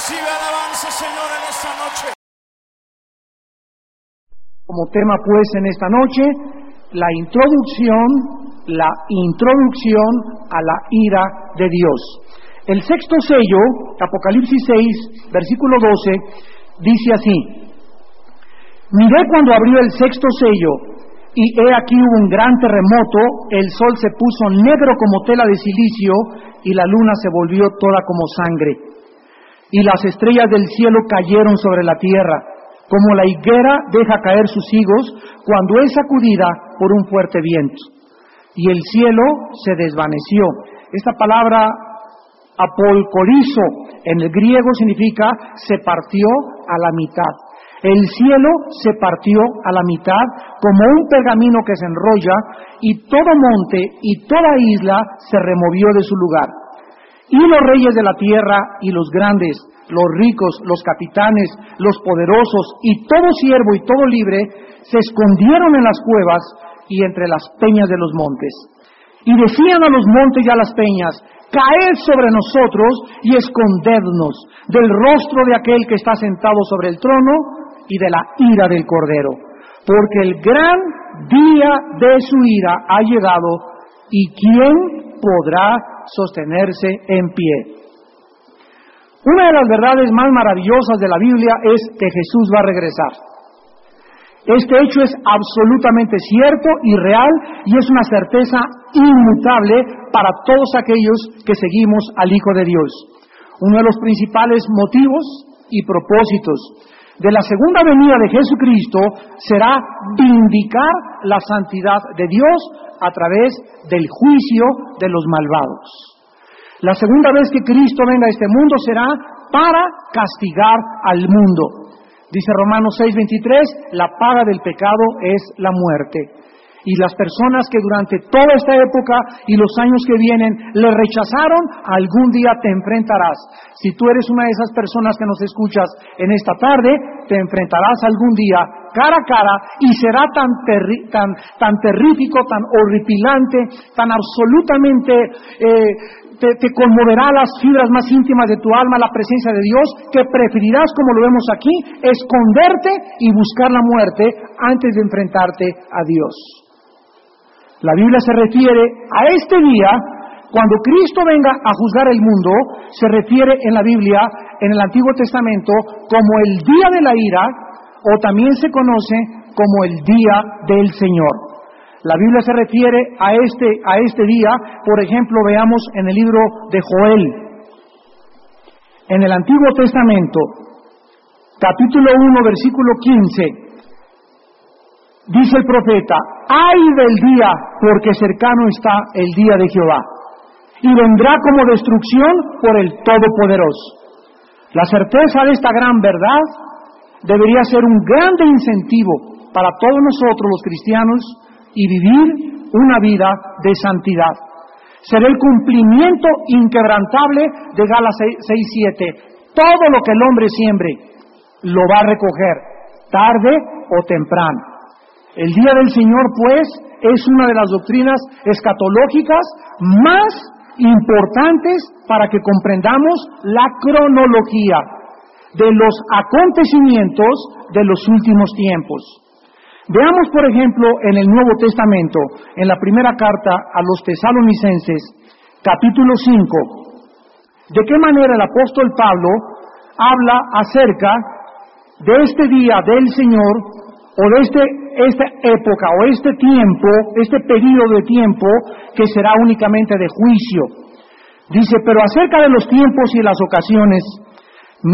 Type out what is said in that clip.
Recibe alabanza, Señor, en esta noche. Como tema, pues, en esta noche, la introducción a la ira de Dios. El sexto sello, Apocalipsis 6, versículo 12, dice así: Miré cuando abrió el sexto sello, y he aquí hubo un gran terremoto, el sol se puso negro como tela de silicio, y la luna se volvió toda como sangre. Y las estrellas del cielo cayeron sobre la tierra, como la higuera deja caer sus higos cuando es sacudida por un fuerte viento. Y el cielo se desvaneció. Esta palabra apolcorizo en el griego significa se partió a la mitad. El cielo se partió a la mitad como un pergamino que se enrolla, y todo monte y toda isla se removió de su lugar. Y los reyes de la tierra y los grandes, los ricos, los capitanes, los poderosos y todo siervo y todo libre se escondieron en las cuevas y entre las peñas de los montes. Y decían a los montes y a las peñas: caed sobre nosotros y escondednos del rostro de aquel que está sentado sobre el trono y de la ira del Cordero, porque el gran día de su ira ha llegado, y ¿quién podrá sostenerse en pie? Una de las verdades más maravillosas de la Biblia es que Jesús va a regresar. Este hecho es absolutamente cierto y real, y es una certeza inmutable para todos aquellos que seguimos al Hijo de Dios. Uno de los principales motivos y propósitos de la segunda venida de Jesucristo será vindicar la santidad de Dios a través del juicio de los malvados. La segunda vez que Cristo venga a este mundo será para castigar al mundo. Dice Romanos 6:23, la paga del pecado es la muerte. Y las personas que durante toda esta época y los años que vienen le rechazaron, algún día te enfrentarás. Si tú eres una de esas personas que nos escuchas en esta tarde, te enfrentarás algún día cara a cara, y será tan terrífico, tan horripilante, tan absolutamente te conmoverá las fibras más íntimas de tu alma la presencia de Dios, que preferirás, como lo vemos aquí, esconderte y buscar la muerte antes de enfrentarte a Dios. La Biblia se refiere a este día, cuando Cristo venga a juzgar el mundo, se refiere en la Biblia, en el Antiguo Testamento, como el día de la ira, o también se conoce como el día del Señor. La Biblia se refiere a este día, por ejemplo, veamos en el libro de Joel. En el Antiguo Testamento, capítulo 1, versículo 15, dice el profeta: ¡ay del día, porque cercano está el día de Jehová! Y vendrá como destrucción por el Todopoderoso. La certeza de esta gran verdad debería ser un grande incentivo para todos nosotros los cristianos y vivir una vida de santidad. Será el cumplimiento inquebrantable de Gálatas 6:7. Todo lo que el hombre siembre lo va a recoger, tarde o temprano. El día del Señor, pues, es una de las doctrinas escatológicas más importantes para que comprendamos la cronología de los acontecimientos de los últimos tiempos. Veamos, por ejemplo, en el Nuevo Testamento, en la primera carta a los Tesalonicenses, capítulo 5, de qué manera el apóstol Pablo habla acerca de este día del Señor, o de esta época, o este tiempo, este periodo de tiempo que será únicamente de juicio. Dice: pero acerca de los tiempos y las ocasiones,